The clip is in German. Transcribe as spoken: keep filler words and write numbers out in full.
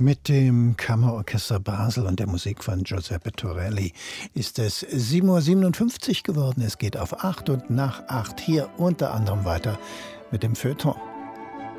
Mit dem Kammerorchester Basel und der Musik von Giuseppe Torelli ist es sieben Uhr siebenundfünfzig geworden. Es geht auf acht und nach acht hier unter anderem weiter mit dem Feuilleton.